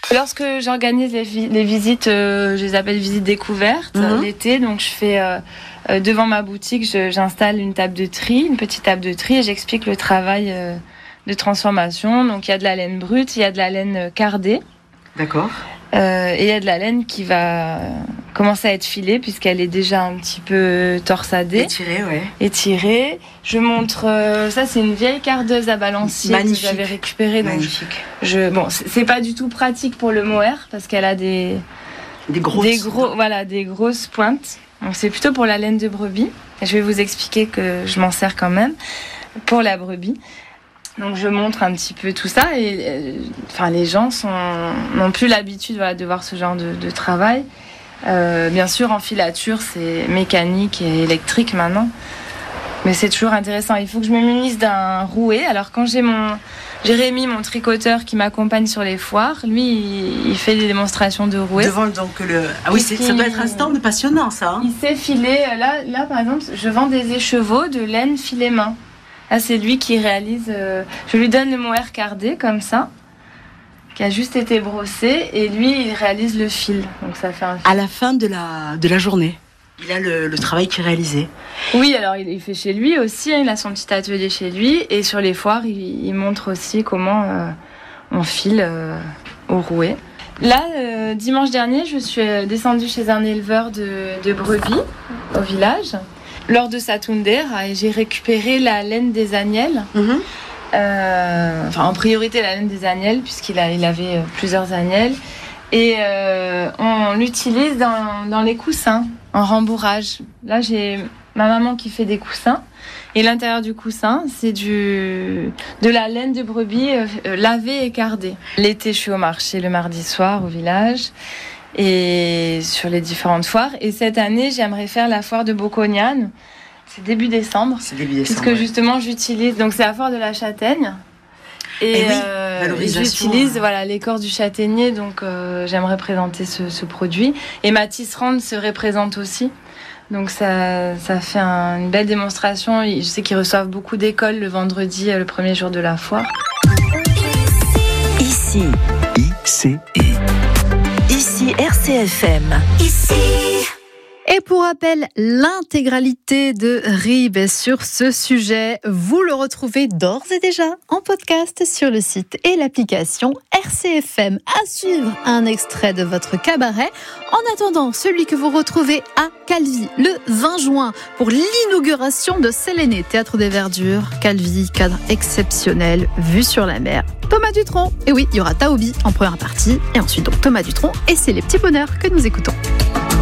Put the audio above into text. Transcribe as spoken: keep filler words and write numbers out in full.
Lorsque j'organise les, vi- les visites, euh, je les appelle visites découvertes, Mhm. euh, l'été, donc je fais euh, euh, devant ma boutique, je- j'installe une table de tri, une petite table de tri, et j'explique le travail euh, de transformation. Donc il y a de la laine brute, il y a de la laine cardée, D'accord. euh, et il y a de la laine qui va commencer à être filée puisqu'elle est déjà un petit peu torsadée. Étiré, ouais. Étirée. Je montre, euh, ça c'est une vieille cardeuse à balancier Magnifique. que j'avais récupérée. Donc Magnifique. je, bon, c'est c'est pas du tout pratique pour le mohair parce qu'elle a des, Des grosses. des gros, voilà, des grosses pointes. Donc c'est plutôt pour la laine de brebis. Et je vais vous expliquer que je m'en sers quand même pour la brebis. Donc je montre un petit peu tout ça et euh, enfin les gens sont n'ont plus l'habitude voilà, de voir ce genre de, de travail. Euh, bien sûr en filature c'est mécanique et électrique maintenant, mais c'est toujours intéressant. Il faut que je me munisse d'un rouet. Alors quand j'ai mon Jérémy, mon tricoteur qui m'accompagne sur les foires, lui il, il fait des démonstrations de rouet. Devant donc le. Ah oui, c'est- ça doit être un stand passionnant ça. Hein. Il sait filer. Là, là par exemple, je vends des écheveaux de laine filet main. Là, c'est lui qui réalise. Euh, je lui donne le mohair cardé comme ça, qui a juste été brossé, et lui, il réalise le fil. Donc ça fait un fil. À la fin de la, de la journée, il a le, le travail qui est réalisé. Oui, alors il, il fait chez lui aussi. Hein, il a son petit atelier chez lui, et sur les foires, il, il montre aussi comment euh, on file euh, au rouet. Là, euh, dimanche dernier, je suis descendue chez un éleveur de, de brebis au village. Lors de Satounder, j'ai récupéré la laine des agnelles. Mm-hmm. Euh, enfin, en priorité, la laine des agnelles, puisqu'il a, il avait plusieurs agnelles. Et euh, on l'utilise dans, dans les coussins, en rembourrage. Là, j'ai ma maman qui fait des coussins. Et l'intérieur du coussin, c'est du, de la laine de brebis euh, lavée et cardée. L'été, je suis au marché le mardi soir, au village. Et sur les différentes foires. Et cette année, j'aimerais faire la foire de Bocognan. C'est début décembre. C'est début décembre. Puisque ouais. justement, j'utilise. Donc, c'est la foire de la châtaigne. Et, Eh oui, euh, valorisation, j'utilise hein. voilà, l'écorce du châtaignier. Donc, euh, j'aimerais présenter ce, ce produit. Et ma tisserande se représente aussi. Donc, ça, ça fait un, une belle démonstration. Je sais qu'ils reçoivent beaucoup d'écoles le vendredi, le premier jour de la foire. Ici. I C I. Ici R C F M. Ici. Et pour rappel, l'intégralité de Rib sur ce sujet, vous le retrouvez d'ores et déjà en podcast sur le site et l'application R C F M. À suivre, un extrait de votre cabaret. En attendant, celui que vous retrouvez à Calvi le vingt juin pour l'inauguration de Séléné, Théâtre des Verdures. Calvi, cadre exceptionnel, vue sur la mer. Thomas Dutronc. Et oui, il y aura Taobi en première partie et ensuite donc Thomas Dutronc et c'est les petits bonheurs que nous écoutons.